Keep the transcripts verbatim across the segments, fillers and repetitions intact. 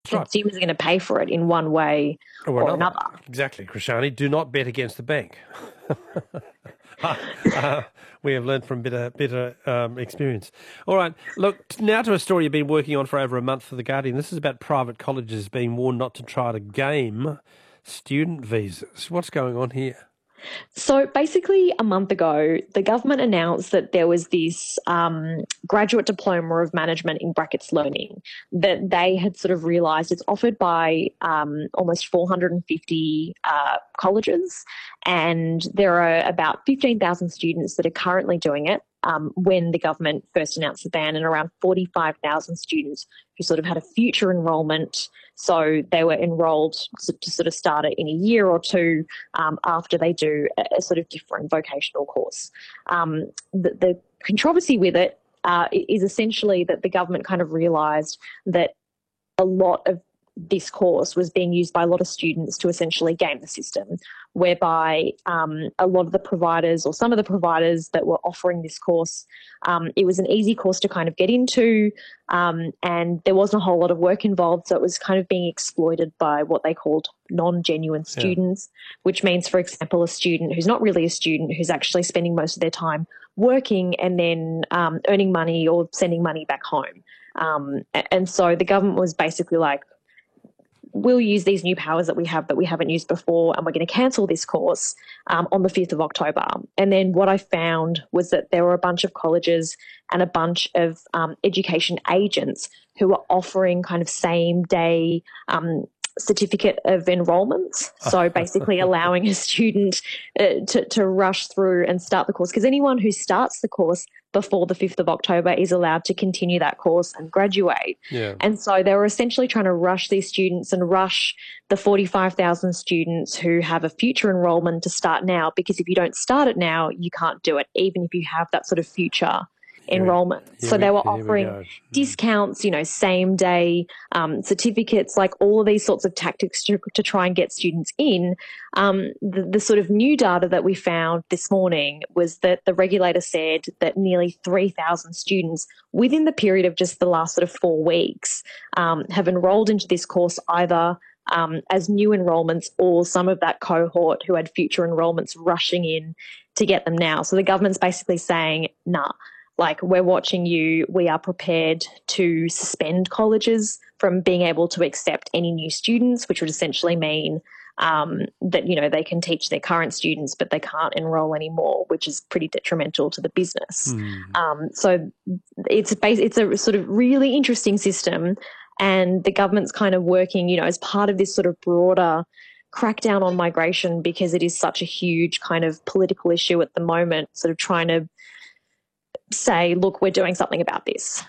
right. consumers are going to pay for it in one way or, or another. another. Exactly, Krishani. Do not bet against the bank. uh, we have learned from bitter, bitter um, experience. All right, look, now to a story you've been working on for over a month for The Guardian. This is about private colleges being warned not to try to game student visas. What's going on here? So basically, a month ago, the government announced that there was this um, graduate diploma of management in brackets learning that they had sort of realised it's offered by um, almost four hundred fifty uh, colleges, and there are about fifteen thousand students that are currently doing it. Um, when the government first announced the ban, and around forty-five thousand students who sort of had a future enrolment. So they were enrolled to sort of start it in a year or two um, after they do a, a sort of different vocational course. Um, the, the controversy with it uh, is essentially that the government kind of realised that a lot of this course was being used by a lot of students to essentially game the system, whereby um, a lot of the providers or some of the providers that were offering this course, um, it was an easy course to kind of get into, um, and there wasn't a whole lot of work involved, so it was kind of being exploited by what they called non-genuine students, yeah. which means, for example, a student who's not really a student, who's actually spending most of their time working and then um, earning money or sending money back home. Um, and so the government was basically like, we'll use these new powers that we have that we haven't used before, and we're going to cancel this course um, on the fifth of October. And then what I found was that there were a bunch of colleges and a bunch of um, education agents who were offering kind of same day um, certificate of enrolments. So basically allowing a student uh, to, to rush through and start the course, because anyone who starts the course before the fifth of October is allowed to continue that course and graduate. Yeah. And so they were essentially trying to rush these students and rush the forty-five thousand students who have a future enrolment to start now, because if you don't start it now, you can't do it, even if you have that sort of future enrollment. Here so we, they were we offering go. discounts, you know, same day um, certificates, like all of these sorts of tactics to, to try and get students in. Um, the, the sort of new data that we found this morning was that the regulator said that nearly three thousand students within the period of just the last sort of four weeks um, have enrolled into this course either um, as new enrolments or some of that cohort who had future enrolments rushing in to get them now. So the government's basically saying, nah, like, we're watching you. We are prepared to suspend colleges from being able to accept any new students, which would essentially mean um, that, you know, they can teach their current students, but they can't enroll anymore, which is pretty detrimental to the business. Mm. Um, so it's a, it's a sort of really interesting system, and the government's kind of working, you know, as part of this sort of broader crackdown on migration, because it is such a huge kind of political issue at the moment, sort of trying to say, look, we're doing something about this.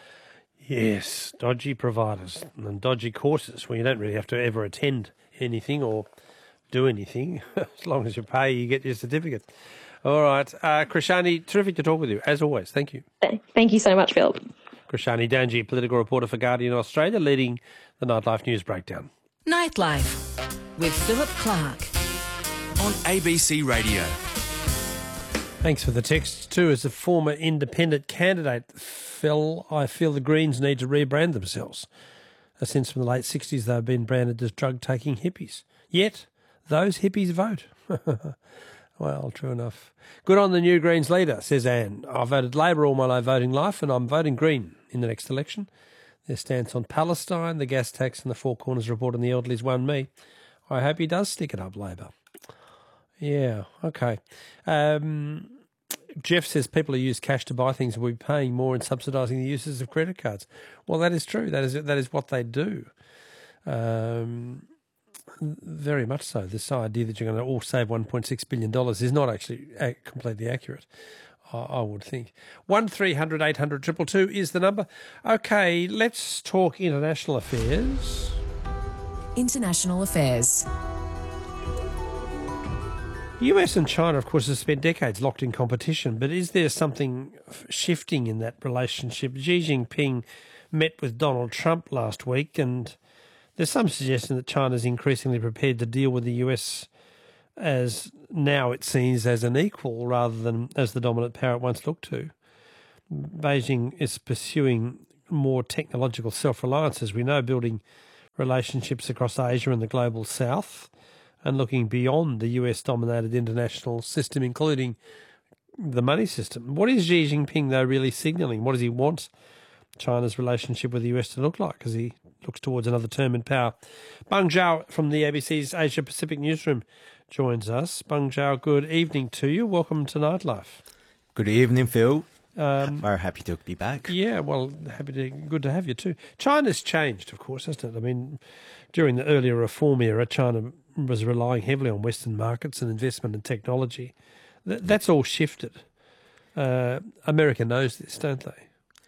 Yes, dodgy providers and dodgy courses where you don't really have to ever attend anything or do anything. As long as you pay, you get your certificate. All right. Uh, Krishani, terrific to talk with you, as always. Thank you. Thank you so much, Phil. Krishani Danji, political reporter for Guardian Australia, leading the Nightlife News Breakdown. Nightlife with Philip Clark on A B C Radio. Thanks for the text too. As a former independent candidate, Phil, I feel the Greens need to rebrand themselves. Since from the late sixties, they've been branded as drug-taking hippies. Yet, those hippies vote. Well, true enough. Good on the new Greens leader, says Anne. I voted Labor all my voting life, and I'm voting Green in the next election. Their stance on Palestine, the gas tax, and the Four Corners report on the elderly's won me. I hope he does stick it up, Labor. Yeah, okay. Um, Jeff says people who use cash to buy things will be paying more and subsidising the uses of credit cards. Well, that is true. That is that is what they do. Um, very much so. This idea that you're going to all save one point six billion dollars is not actually completely accurate, I, I would think. one three hundred eight hundred two two two is the number. Okay, let's talk international affairs. International affairs. The U S and China, of course, have spent decades locked in competition, but is there something shifting in that relationship? Xi Jinping met with Donald Trump last week, and there's some suggestion that China is increasingly prepared to deal with the U S as now it seems as an equal rather than as the dominant power it once looked to. Beijing is pursuing more technological self-reliance, as we know, building relationships across Asia and the global south, and looking beyond the U S-dominated international system, including the money system. What is Xi Jinping, though, really signalling? What does he want China's relationship with the U S to look like as he looks towards another term in power? Beng Zhao from the A B C's Asia Pacific newsroom joins us. Beng Zhao, good evening to you. Welcome to Nightlife. Good evening, Phil. Um, Very happy to be back. Yeah, well, happy to, good to have you too. China's changed, of course, hasn't it? I mean, during the earlier reform era, China was relying heavily on Western markets and investment and technology. Th- that's all shifted. Uh, America knows this, don't they?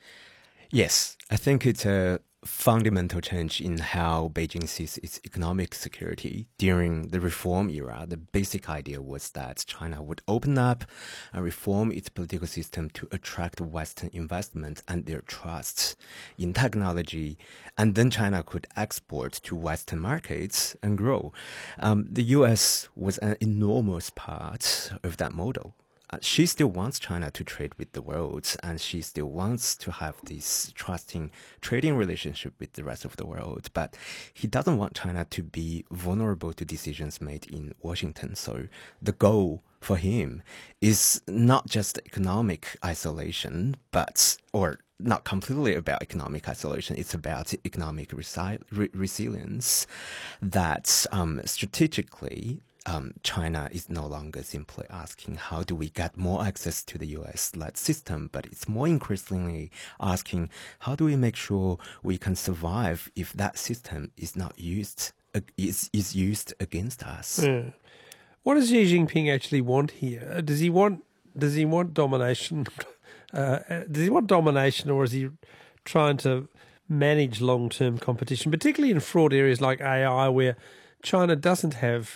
Yes, I think it's a fundamental change in how Beijing sees its economic security. During the reform era, the basic idea was that China would open up and reform its political system to attract Western investment and their trust in technology, and then China could export to Western markets and grow. Um, the U S was an enormous part of that model. She still wants China to trade with the world, and she still wants to have this trusting trading relationship with the rest of the world. But he doesn't want China to be vulnerable to decisions made in Washington. So the goal for him is not just economic isolation, but, or not completely about economic isolation. It's about economic resi- re- resilience that um, strategically Um, China is no longer simply asking how do we get more access to the U S-led system, but it's more increasingly asking how do we make sure we can survive if that system is not used uh, is is used against us. Yeah. What does Xi Jinping actually want here? Does he want does he want domination? Uh, does he want domination, or is he trying to manage long-term competition, particularly in fraud areas like A I, where China doesn't have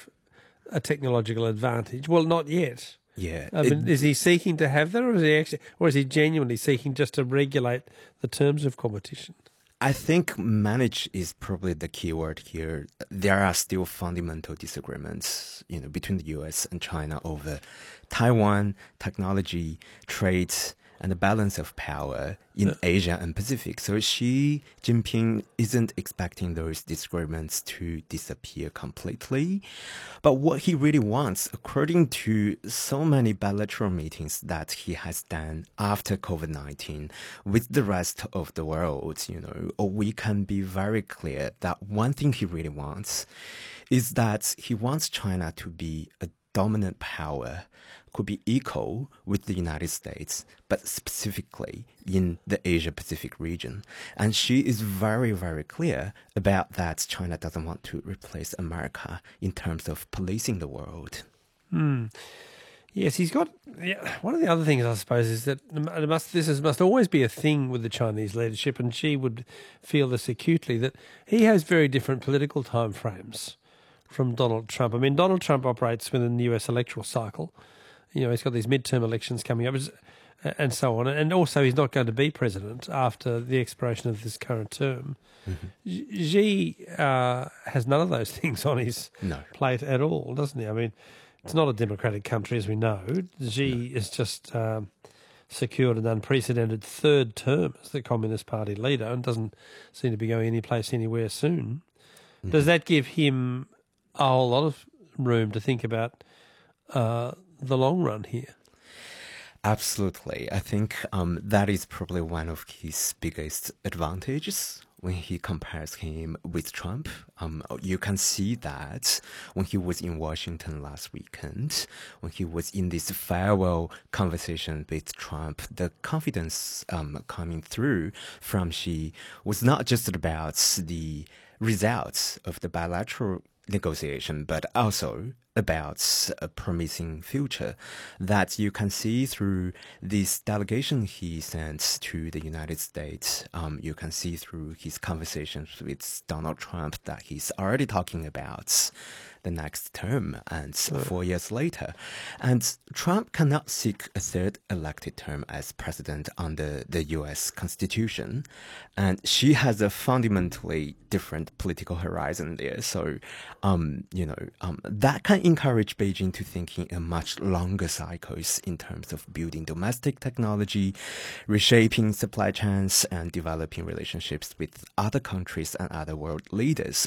a technological advantage? Well, not yet. Yeah. I mean, it, is he seeking to have that, or is he actually, or is he genuinely seeking just to regulate the terms of competition? I think manage is probably the key word here. There are still fundamental disagreements, you know, between the U S and China over Taiwan, technology, trade, and the balance of power in yeah. Asia and Pacific. So Xi Jinping isn't expecting those disagreements to disappear completely. But what he really wants, according to so many bilateral meetings that he has done after COVID nineteen with the rest of the world, you know, we can be very clear that one thing he really wants is that he wants China to be a dominant power, could be equal with the United States, but specifically in the Asia-Pacific region. And she is very, very clear about that China doesn't want to replace America in terms of policing the world. Hmm. Yes, he's got... Yeah, one of the other things, I suppose, is that it must, this is, must always be a thing with the Chinese leadership, and she would feel this acutely, that he has very different political timeframes from Donald Trump. I mean, Donald Trump operates within the U S electoral cycle. You know, he's got these midterm elections coming up and so on. And also he's not going to be president after the expiration of this current term. Mm-hmm. Xi uh, has none of those things on his no. plate at all, doesn't he? I mean, it's not a democratic country, as we know. Xi no. is just um, secured an unprecedented third term as the Communist Party leader and doesn't seem to be going any place anywhere soon. Mm-hmm. Does that give him a whole lot of room to think about uh, the long run here? Absolutely. I think um, that is probably one of his biggest advantages when he compares him with Trump. Um, you can see that when he was in Washington last weekend, when he was in this farewell conversation with Trump, the confidence um, coming through from Xi was not just about the results of the bilateral negotiation, but also about a promising future that you can see through this delegation he sent to the United States. Um, you can see through his conversations with Donald Trump that he's already talking about the next term and four years later. And Trump cannot seek a third elected term as president under the U S Constitution. And she has a fundamentally different political horizon there. So, um, you know, um, that can encourage Beijing to think in a much longer cycles in terms of building domestic technology, reshaping supply chains, and developing relationships with other countries and other world leaders.